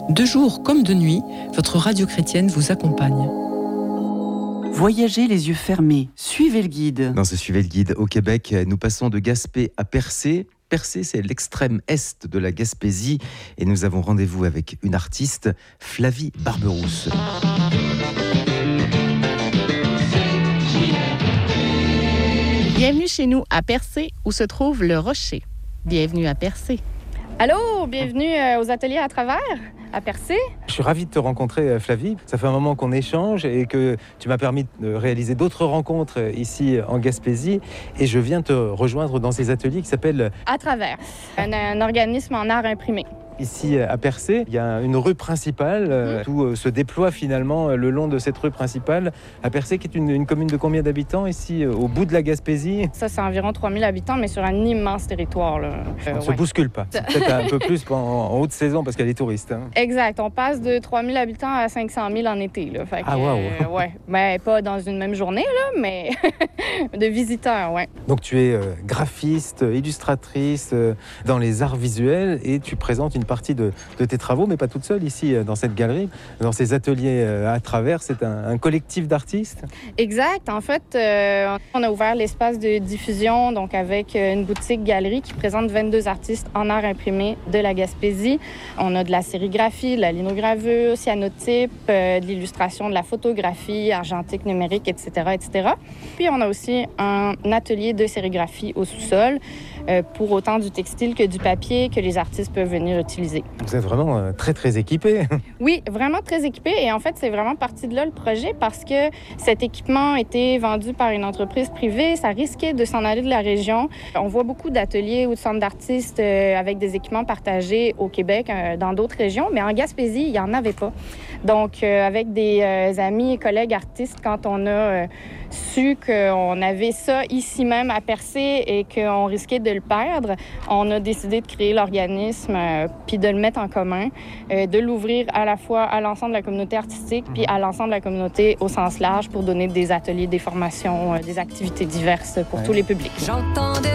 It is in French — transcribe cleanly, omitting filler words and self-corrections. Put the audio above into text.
De jour comme de nuit, votre radio chrétienne vous accompagne. Voyagez les yeux fermés, suivez le guide. Dans ce Suivez le guide, au Québec, nous passons de Gaspé à Percé. Percé, c'est l'extrême est de la Gaspésie. Et nous avons rendez-vous avec une artiste, Flavie Barberousse. Bienvenue chez nous à Percé, où se trouve le Rocher. Bienvenue à Percé. Allô, bienvenue aux ateliers à travers, à Percé. Je suis ravi de te rencontrer, Flavie. Ça fait un moment qu'on échange et que tu m'as permis de réaliser d'autres rencontres ici en Gaspésie. Et je viens te rejoindre dans ces ateliers qui s'appellent À travers, un organisme en art imprimé. Ici à Percé, il y a une rue principale, tout se déploie finalement le long de cette rue principale. À Percé, qui est une commune de combien d'habitants ici, au bout de la Gaspésie? Ça, c'est environ 3000 habitants, mais sur un immense territoire. On ne se bouscule pas. C'est peut-être un peu plus en haute saison parce qu'il y a des touristes. Hein. Exact. On passe de 3000 habitants à 500 000 en été. Là. Fait que, ouais. Mais pas dans une même journée, là, mais de visiteurs, ouais. Donc tu es graphiste, illustratrice dans les arts visuels et tu présentes une partie de tes travaux, mais pas toute seule ici dans cette galerie, dans ces ateliers à travers. C'est un collectif d'artistes. Exact. En fait, on a ouvert l'espace de diffusion, donc avec une boutique-galerie qui présente 22 artistes en art imprimé de la Gaspésie. On a de la sérigraphie, de la linogravure, cyanotype, de l'illustration, de la photographie, argentique, numérique, etc., etc. Puis on a aussi un atelier de sérigraphie au sous-sol, pour autant du textile que du papier que les artistes peuvent venir utiliser. Vous êtes vraiment très, très équipés. Oui, vraiment très équipés. Et en fait, c'est vraiment parti de là le projet parce que cet équipement a été vendu par une entreprise privée. Ça risquait de s'en aller de la région. On voit beaucoup d'ateliers ou de centres d'artistes avec des équipements partagés au Québec, dans d'autres régions, mais en Gaspésie, il n'y en avait pas. Donc, avec des amis et collègues artistes, quand on a su qu'on avait ça ici même à Percé et qu'on risquait de le perdre, on a décidé de créer l'organisme puis de le mettre en commun, de l'ouvrir à la fois à l'ensemble de la communauté artistique puis à l'ensemble de la communauté au sens large pour donner des ateliers, des formations, des activités diverses pour tous les publics. J'entendais